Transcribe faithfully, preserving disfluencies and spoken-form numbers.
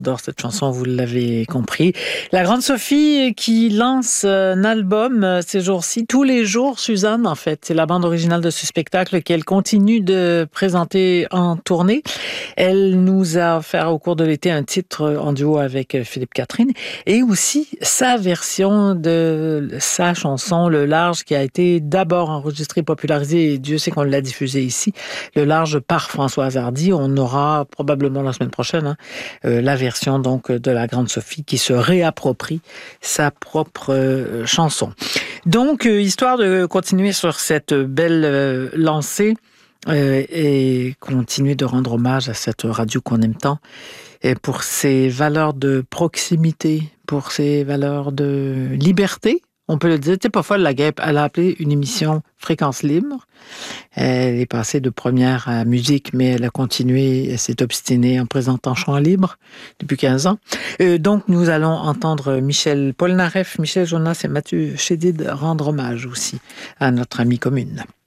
J'adore cette chanson, vous l'avez compris. La Grande Sophie qui lance un album ces jours-ci, tous les jours, Suzanne, en fait. C'est la bande originale de ce spectacle qu'elle continue de présenter en tournée. Elle nous a offert au cours de l'été un titre en duo avec Philippe Catherine et aussi sa version de sa chanson, Le Large, qui a été d'abord enregistrée, popularisée, et Dieu sait qu'on l'a diffusée ici, Le Large par Françoise Hardy. On aura probablement la semaine prochaine hein, euh, la version donc de la Grande Sophie qui se réapproprie sa propre euh, chanson. Donc, euh, histoire de continuer sur cette belle euh, lancée euh, et continuer de rendre hommage à cette radio qu'on aime tant et pour ses valeurs de proximité, pour ses valeurs de liberté. On peut le dire, tu sais, parfois, la Guêpe, elle a appelé une émission Fréquence Libre. Elle est passée de première à musique, mais elle a continué, elle s'est obstinée en présentant Chant Libre depuis quinze ans. Euh, donc, nous allons entendre Michel Polnareff, Michel Jonas et Mathieu Chédid rendre hommage aussi à notre amie commune.